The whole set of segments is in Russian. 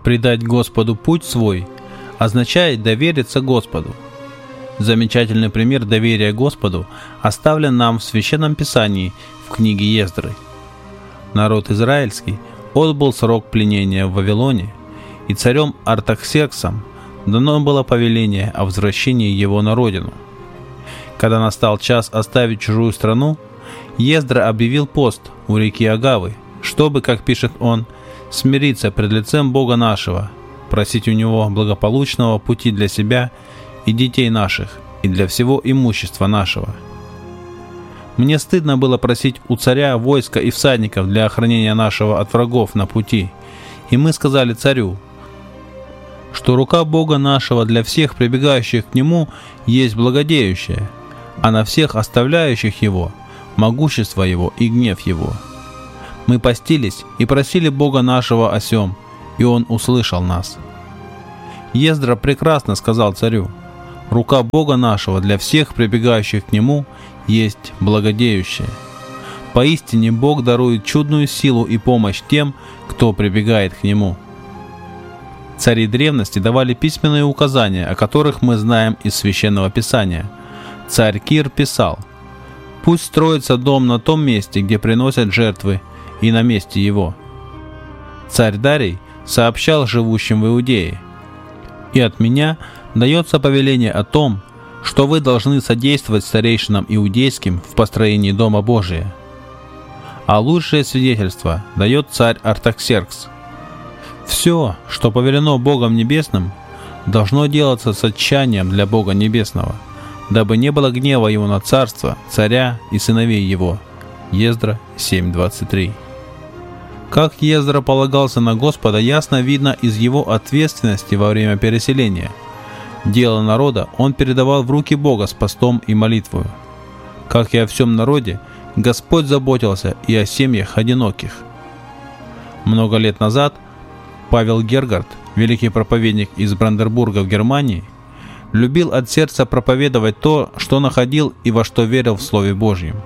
Предать Господу путь свой означает довериться Господу. Замечательный пример доверия Господу оставлен нам в Священном Писании в книге Ездры. Народ израильский отбыл срок пленения в Вавилоне, и царем Артаксерксом дано было повеление о возвращении его на родину. Когда настал час оставить чужую страну, Ездра объявил пост у реки Агавы, чтобы, как пишет он, смириться пред лицем Бога нашего, просить у Него благополучного пути для себя и детей наших, и для всего имущества нашего. Мне стыдно было просить у царя войска и всадников для охранения нашего от врагов на пути, и мы сказали царю, что рука Бога нашего для всех прибегающих к Нему есть благодеющая, а на всех оставляющих Его могущество Его и гнев Его. Мы постились и просили Бога нашего о сем, и Он услышал нас. Ездра прекрасно сказал царю: рука Бога нашего для всех прибегающих к Нему есть благодеющая. Поистине Бог дарует чудную силу и помощь тем, кто прибегает к Нему. Цари древности давали письменные указания, о которых мы знаем из Священного Писания. Царь Кир писал: «Пусть строится дом на том месте, где приносят жертвы, и на месте его». Царь Дарий сообщал живущим в Иудее: «И от меня дается повеление о том, что вы должны содействовать старейшинам иудейским в построении Дома Божия». А лучшее свидетельство дает царь Артаксеркс: «Все, что повелено Богом Небесным, должно делаться с отчаянием для Бога Небесного, дабы не было гнева Его на царство, царя и сыновей Его». Ездра 7:23. Как Ездра полагался на Господа, ясно видно из его ответственности во время переселения. Дело народа он передавал в руки Бога с постом и молитвою. Как и о всем народе, Господь заботился и о семьях одиноких. Много лет назад Павел Гергард, великий проповедник из Бранденбурга в Германии, любил от сердца проповедовать то, что находил и во что верил в Слове Божьем.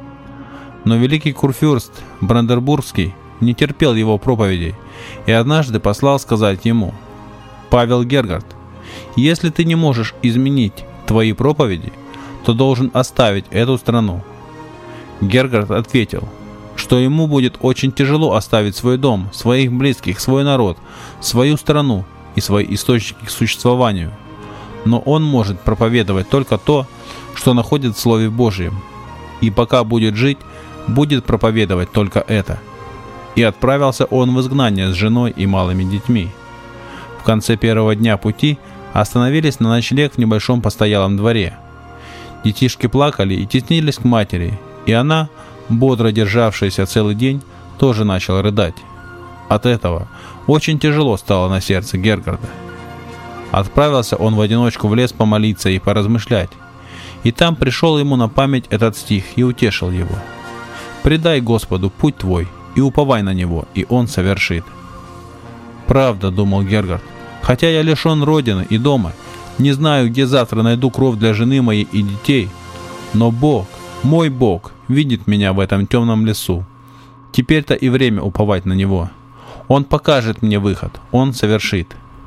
Но великий курфюрст Бранденбургский не терпел его проповедей и однажды послал сказать ему: «Павел Гергард, если ты не можешь изменить твои проповеди, то должен оставить эту страну». Гергард ответил, что ему будет очень тяжело оставить свой дом, своих близких, свой народ, свою страну и свои источники к существованию. Но он может проповедовать только то, что находит в Слове Божьем, и пока будет жить, будет проповедовать только это. И отправился он в изгнание с женой и малыми детьми. В конце первого дня пути остановились на ночлег в небольшом постоялом дворе. Детишки плакали и теснились к матери, и она, бодро державшаяся целый день, тоже начала рыдать. От этого очень тяжело стало на сердце Гергарда. Отправился он в одиночку в лес помолиться и поразмышлять, и там пришел ему на память этот стих и утешил его: «Предай Господу путь твой, и уповай на Него, и Он совершит». «Правда, — думал Гергард, — хотя я лишен родины и дома, не знаю, где завтра найду кров для жены моей и детей, но Бог, мой Бог, видит меня в этом темном лесу. Теперь-то и время уповать на Него. Он покажет мне выход, Он совершит».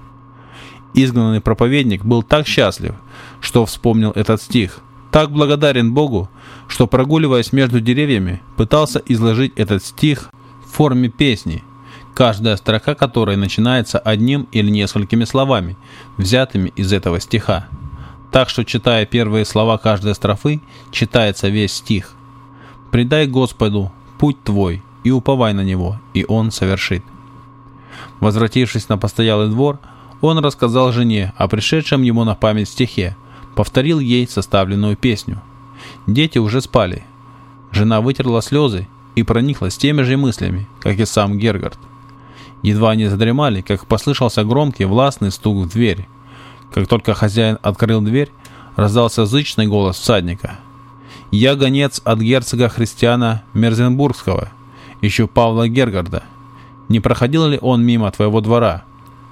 Изгнанный проповедник был так счастлив, что вспомнил этот стих, так благодарен Богу, что, прогуливаясь между деревьями, пытался изложить этот стих в форме песни, каждая строка которой начинается одним или несколькими словами, взятыми из этого стиха. Так что, читая первые слова каждой строфы, читается весь стих. «Предай Господу путь твой, и уповай на Него, и Он совершит». Возвратившись на постоялый двор, он рассказал жене о пришедшем ему на память стихе, повторил ей составленную песню. Дети уже спали. Жена вытерла слезы и прониклась теми же мыслями, как и сам Гергард. Едва они задремали, как послышался громкий властный стук в дверь. Как только хозяин открыл дверь, раздался зычный голос всадника: «Я гонец от герцога Христиана Мерзенбургского, ищу Павла Гергарда. Не проходил ли он мимо твоего двора?»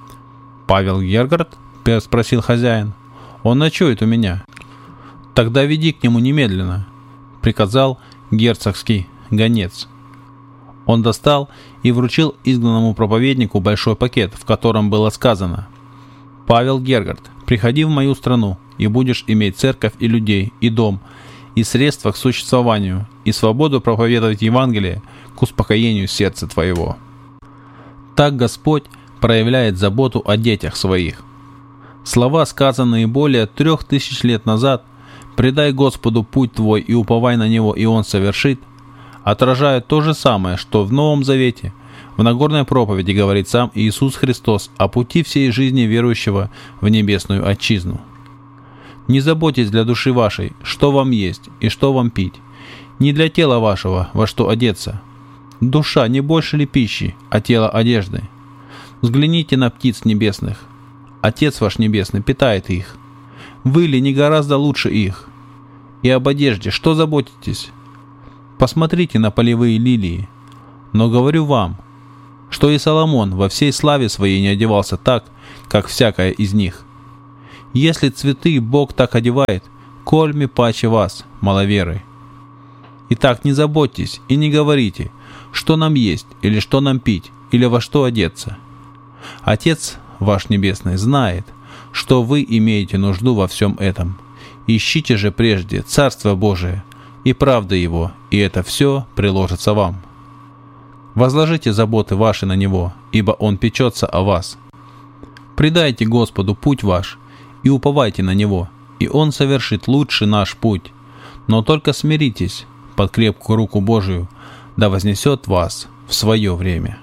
«Павел Гергард?» — спросил хозяин. «Он ночует у меня». «Тогда веди к нему немедленно», — приказал герцогский гонец. Он достал и вручил изгнанному проповеднику большой пакет, в котором было сказано: «Павел Гергард, приходи в мою страну, и будешь иметь церковь и людей, и дом, и средства к существованию, и свободу проповедовать Евангелие к успокоению сердца твоего». Так Господь проявляет заботу о детях своих. Слова, сказанные более 3000 лет назад: «Предай Господу путь твой и уповай на Него, и Он совершит», отражают то же самое, что в Новом Завете в Нагорной проповеди говорит сам Иисус Христос о пути всей жизни верующего в небесную отчизну. «Не заботьтесь для души вашей, что вам есть и что вам пить, не для тела вашего, во что одеться. Душа не больше ли пищи, а тело одежды? Взгляните на птиц небесных. Отец ваш небесный питает их. Вы ли не гораздо лучше их? И об одежде что заботитесь? Посмотрите на полевые лилии. Но говорю вам, что и Соломон во всей славе своей не одевался так, как всякая из них. Если цветы Бог так одевает, кольми паче вас, маловеры. Итак, не заботьтесь и не говорите, что нам есть, или что нам пить, или во что одеться. Отец ваш Небесный знает, что вы имеете нужду во всем этом. Ищите же прежде Царство Божие и правда Его, и это все приложится вам. Возложите заботы ваши на Него, ибо Он печется о вас. Предайте Господу путь ваш и уповайте на Него, и Он совершит лучший наш путь. Но только смиритесь под крепкую руку Божию, да вознесет вас в свое время».